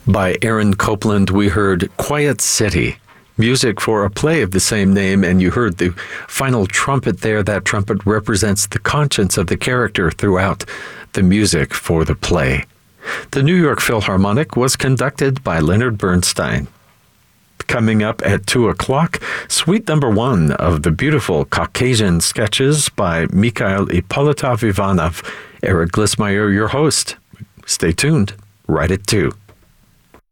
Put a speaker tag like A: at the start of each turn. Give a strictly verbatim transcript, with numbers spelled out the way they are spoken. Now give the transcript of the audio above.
A: By Aaron Copland, we heard Quiet City, music for a play of the same name, and you heard the final trumpet there. That trumpet represents the conscience of the character throughout the music for the play. The New York Philharmonic was conducted by Leonard Bernstein. Coming up at two o'clock, suite number one of the beautiful Caucasian sketches by Mikhail Ippolitov Ivanov. Eric Glissmeyer, your host. Stay tuned, right at two.